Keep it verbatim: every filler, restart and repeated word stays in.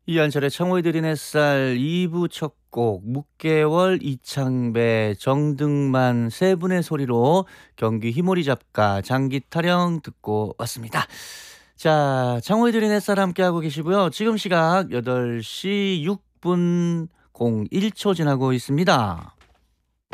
이한철의 청호에 들인 햇살 이 부 첫 곡 묵개월, 이창배, 정등만 세 분의 소리로 경기 희모리 잡가 장기 타령 듣고 왔습니다. 자, 청호에 들인 햇살 함께하고 계시고요. 지금 시각 여덟 시 육 분 공일 초 지나고 있습니다.